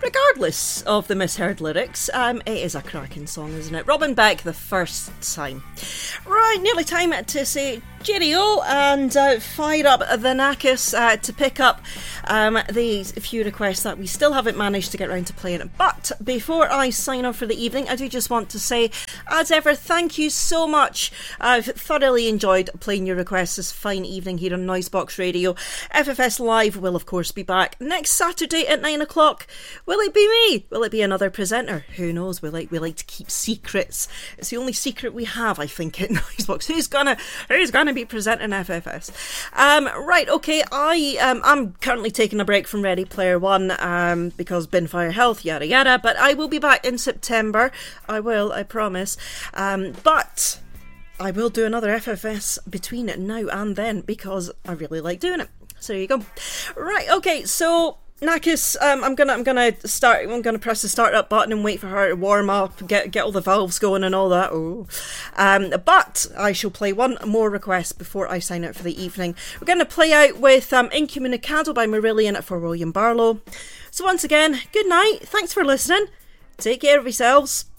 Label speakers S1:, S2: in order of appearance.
S1: regardless of the misheard lyrics, it is a cracking song, isn't it? Robin Beck, The First Time. Right, nearly time to say cheerio and fire up the Knackers to pick up these few requests that we still haven't managed to get around to playing. But before I sign off for the evening, I do just want to say, as ever, thank you so much. I've thoroughly enjoyed playing your requests this fine evening here on Noisebox Radio. FFS Live will, of course, be back next Saturday at 9 o'clock. Will it be me? Will it be another presenter? Who knows? We like to keep secrets. It's the only secret we have, I think, at Noisebox. Who's gonna be presenting FFS? Right, okay. I'm currently taking a break from Ready Player One because Binfire Health, yada yada. But I will be back in September. I promise. But I will do another FFS between now and then because I really like doing it. So there you go. Right, okay. So Knackers, I'm gonna press the start up button and wait for her to warm up, get all the valves going and all that. But I shall play one more request before I sign out for the evening. We're gonna play out with Incommunicado by Marillion for William Barlow. So once again, good night, thanks for listening, take care of yourselves.